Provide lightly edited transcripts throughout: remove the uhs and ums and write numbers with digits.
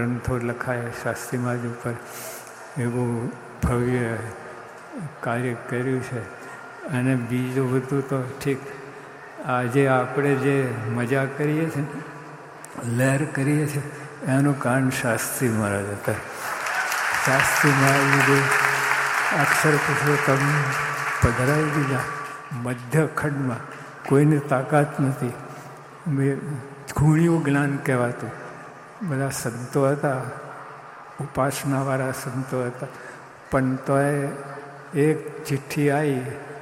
ગ્રંથો લખાયા શાસ્ત્રી મહારાજ ઉપર, એવું ભવ્ય કાર્ય કર્યું છે. અને બીજું બધું તો ઠીક, આજે આપણે જે મજા કરીએ છીએ, લહેર કરીએ છીએ, એનું કારણ શાસ્ત્રી મહારાજ હતા. શાસ્ત્રી મહારાજે જે અક્ષર પુરુષોત્તમ પધરાવી દીધા મધ્યખંડમાં, કોઈને તાકાત નથી. ખૂણિયું જ્ઞાન કહેવાતું. બધા સંતો હતા, ઉપાસનાવાળા સંતો હતા, પણ તોય એક ચિઠ્ઠી આવી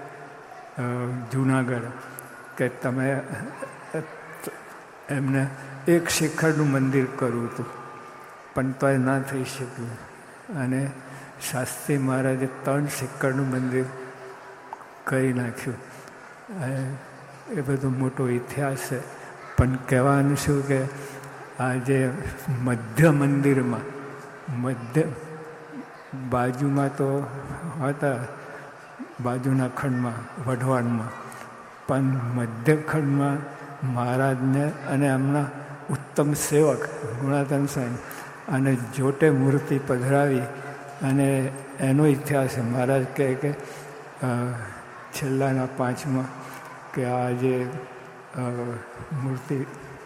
જુનાગઢ કે તમે એમને એક શિખરનું મંદિર કરવું હતું, પણ તોય ના થઈ શક્યું. અને શાસ્ત્રી મહારાજે 3 શિખરનું મંદિર કરી નાખ્યું. એ બધો મોટો ઇતિહાસ છે. પણ કહેવાનું શું કે આજે મધ્ય મંદિરમાં, મધ્ય બાજુમાં તો હતા, બાજુના ખંડમાં વઢવાણમાં, પણ મધ્ય ખંડમાં મહારાજને અને એમના ઉત્તમ સેવક ગુણાતન સ્વામી અને જોટે મૂર્તિ પધરાવી. અને એનો ઇતિહાસ મહારાજ કહે કે છેલ્લાના 5માં કે આ જે મૂર્તિ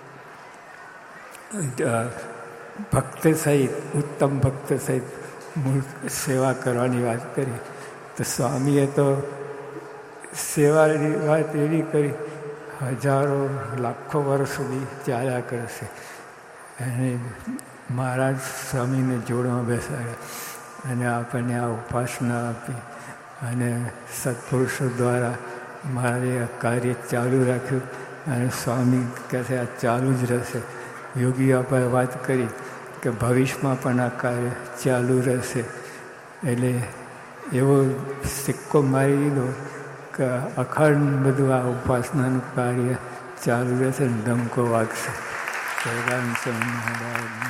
ભક્ત સહિત, ઉત્તમ ભક્ત સહિત સેવા કરવાની વાત કરી. તો સ્વામીએ તો સેવાની વાત એવી કરી, હજારો લાખો વર્ષ સુધી ચાલ્યા કરશે. એને મહારાજ સ્વામીને જોડમાં બેસાડ્યા અને આપણને આ ઉપાસના આપી. અને સત્પુરુષો દ્વારા મારે આ કાર્ય ચાલુ રાખ્યું. અને સ્વામી કહે છે આ ચાલુ જ રહેશે. યોગી આપણે વાત કરી કે ભવિષ્યમાં પણ આ કાર્ય ચાલુ રહેશે. એટલે એવો સિક્કો મારી દીધો કે અખંડ બધું આ ઉપાસનાનું કાર્ય ચાલુ રહેશે ને ડંકો વાગશે.